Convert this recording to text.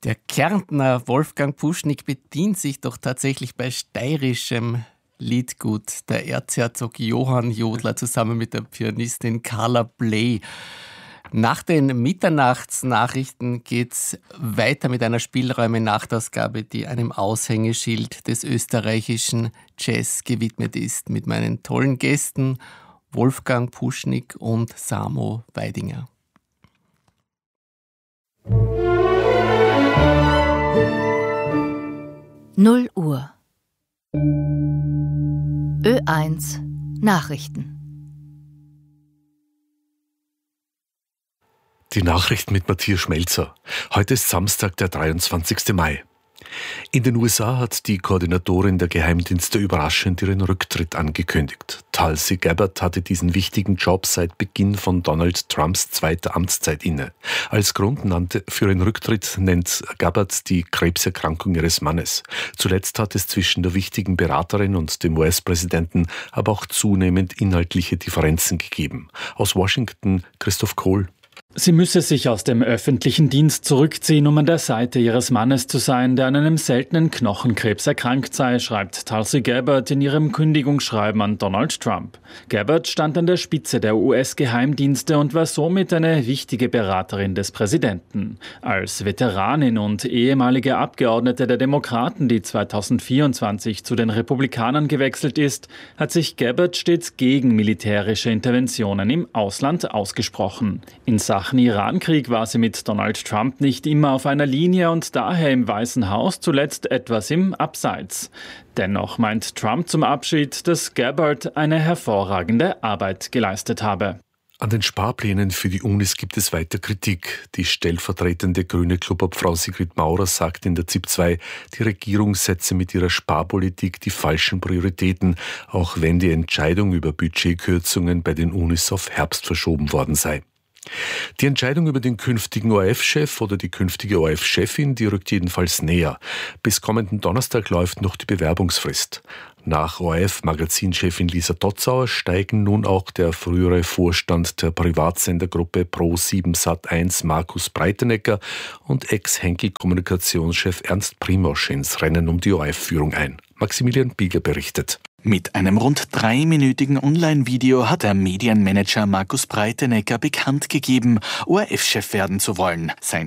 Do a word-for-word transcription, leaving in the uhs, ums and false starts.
Der Kärntner Wolfgang Puschnig bedient sich doch tatsächlich bei steirischem Liedgut. Der Erzherzog Johann Jodler zusammen mit der Pianistin Carla Bley. Nach den Mitternachtsnachrichten geht's weiter mit einer Spielräume-Nachtausgabe, die einem Aushängeschild des österreichischen Jazz gewidmet ist. Mit meinen tollen Gästen Wolfgang Puschnig und Samo Weidinger. null Uhr. Ö eins Nachrichten. Die Nachrichten mit Matthias Schmelzer. Heute ist Samstag, der dreiundzwanzigste Mai. In den U S A hat die Koordinatorin der Geheimdienste überraschend ihren Rücktritt angekündigt. Tulsi Gabbard hatte diesen wichtigen Job seit Beginn von Donald Trumps zweiter Amtszeit inne. Als Grund nannte für ihren Rücktritt nennt Gabbard die Krebserkrankung ihres Mannes. Zuletzt hat es zwischen der wichtigen Beraterin und dem U S-Präsidenten aber auch zunehmend inhaltliche Differenzen gegeben. Aus Washington Christoph Kohl. Sie müsse sich aus dem öffentlichen Dienst zurückziehen, um an der Seite ihres Mannes zu sein, der an einem seltenen Knochenkrebs erkrankt sei, schreibt Tulsi Gabbard in ihrem Kündigungsschreiben an Donald Trump. Gabbard stand an der Spitze der U S-Geheimdienste und war somit eine wichtige Beraterin des Präsidenten. Als Veteranin und ehemalige Abgeordnete der Demokraten, die zweitausendvierundzwanzig zu den Republikanern gewechselt ist, hat sich Gabbard stets gegen militärische Interventionen im Ausland ausgesprochen. In Sachen Irankrieg war sie mit Donald Trump nicht immer auf einer Linie und daher im Weißen Haus zuletzt etwas im Abseits. Dennoch meint Trump zum Abschied, dass Gabbard eine hervorragende Arbeit geleistet habe. An den Sparplänen für die Unis gibt es weiter Kritik. Die stellvertretende grüne Klubobfrau Sigrid Maurer sagt in der ZIP zwei, die Regierung setze mit ihrer Sparpolitik die falschen Prioritäten, auch wenn die Entscheidung über Budgetkürzungen bei den Unis auf Herbst verschoben worden sei. Die Entscheidung über den künftigen O R F-Chef oder die künftige O R F-Chefin, die rückt jedenfalls näher. Bis kommenden Donnerstag läuft noch die Bewerbungsfrist. Nach O R F-Magazinchefin Lisa Dotzauer steigen nun auch der frühere Vorstand der Privatsendergruppe Pro sieben Sat eins Markus Breitenecker und Ex-Henkel-Kommunikationschef Ernst Primosch ins Rennen um die O R F-Führung ein. Maximilian Bieger berichtet. Mit einem rund dreiminütigen Online-Video hat der Medienmanager Markus Breitenecker bekannt gegeben, O R F-Chef werden zu wollen. Sein